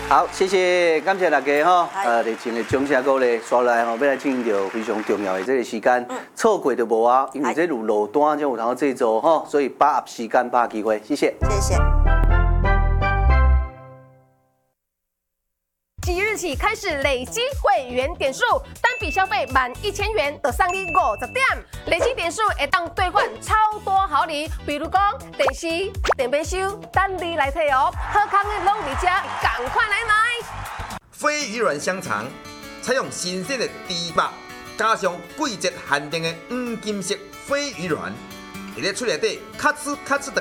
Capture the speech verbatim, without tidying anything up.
好，谢谢，感谢大家哈，呃，热情的掌声鼓励，刷来吼，要来进行到非常重要的这个时间，错过就无啊，因为这路路单就有通制作吼，所以把握时间，把握机会，谢谢， 谢谢。 即日起开始累积会员点数，单笔消费满一千元就送你五十点，累积点数会当兑换超多好礼，比如讲电视、电冰箱，等你来摕哦。好康的拢伫遮，赶快来买！ 飞鱼卵香肠采用新鲜的猪肉，加上季节限定的黄金色飞鱼卵，伫咧嘴内底咔哧咔哧的